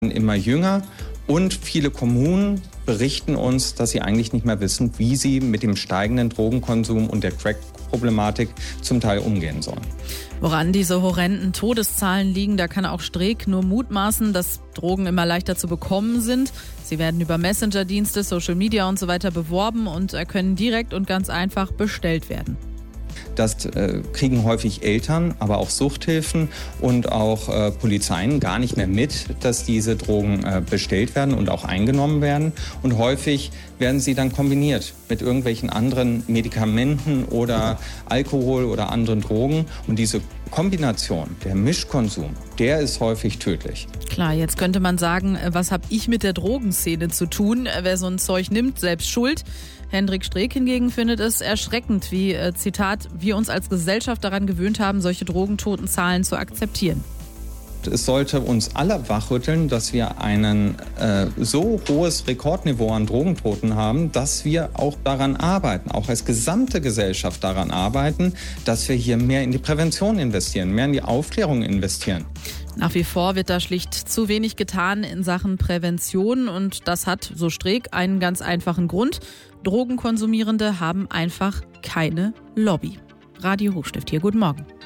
immer jünger und viele Kommunen berichten uns, dass sie eigentlich nicht mehr wissen, wie sie mit dem steigenden Drogenkonsum und der Crack-Problematik zum Teil umgehen sollen. Woran diese horrenden Todeszahlen liegen, da kann auch Streeck nur mutmaßen, dass Drogen immer leichter zu bekommen sind. Sie werden über Messenger-Dienste, Social Media und so weiter beworben und können direkt und ganz einfach bestellt werden. Das kriegen häufig Eltern, aber auch Suchthilfen und auch Polizeien gar nicht mehr mit, dass diese Drogen bestellt werden und auch eingenommen werden. Und häufig werden sie dann kombiniert mit irgendwelchen anderen Medikamenten oder Alkohol oder anderen Drogen. Und diese Kombination, der Mischkonsum, der ist häufig tödlich. Klar, jetzt könnte man sagen, was habe ich mit der Drogenszene zu tun? Wer so ein Zeug nimmt, selbst schuld. Hendrik Streeck hingegen findet es erschreckend, wie, Zitat, wir uns als Gesellschaft daran gewöhnt haben, solche Drogentotenzahlen zu akzeptieren. Es sollte uns alle wachrütteln, dass wir ein so hohes Rekordniveau an Drogentoten haben, dass wir auch daran arbeiten, auch als gesamte Gesellschaft daran arbeiten, dass wir hier mehr in die Prävention investieren, mehr in die Aufklärung investieren. Nach wie vor wird da schlicht zu wenig getan in Sachen Prävention und das hat, so Streeck, einen ganz einfachen Grund. Drogenkonsumierende haben einfach keine Lobby. Radio Hochstift hier, guten Morgen.